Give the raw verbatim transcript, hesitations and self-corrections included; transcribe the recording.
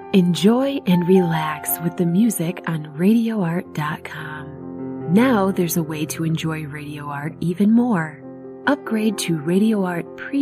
Enjoy and relax with the music on radio art dot com. Now there's a way to enjoy Radio Art even more. Upgrade to Radio Art Premium